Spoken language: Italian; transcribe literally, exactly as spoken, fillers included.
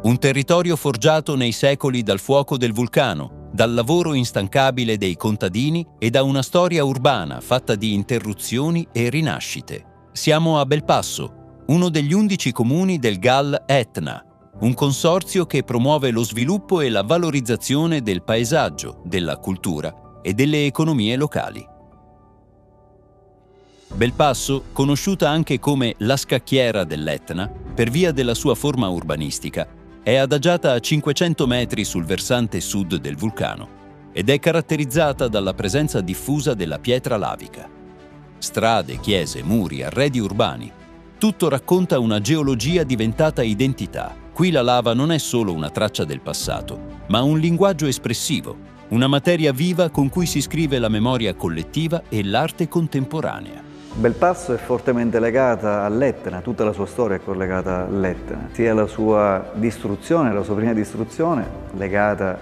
Un territorio forgiato nei secoli dal fuoco del vulcano, dal lavoro instancabile dei contadini e da una storia urbana fatta di interruzioni e rinascite. Siamo a Belpasso, uno degli undici comuni del G A L Etna, un consorzio che promuove lo sviluppo e la valorizzazione del paesaggio, della cultura e delle economie locali. Belpasso, conosciuta anche come la scacchiera dell'Etna, per via della sua forma urbanistica, è adagiata a cinquecento metri sul versante sud del vulcano ed è caratterizzata dalla presenza diffusa della pietra lavica. Strade, chiese, muri, arredi urbani, tutto racconta una geologia diventata identità. Qui la lava non è solo una traccia del passato, ma un linguaggio espressivo, una materia viva con cui si scrive la memoria collettiva e l'arte contemporanea. Belpasso è fortemente legata all'Etna, tutta la sua storia è collegata all'Etna, sia la sua distruzione, la sua prima distruzione legata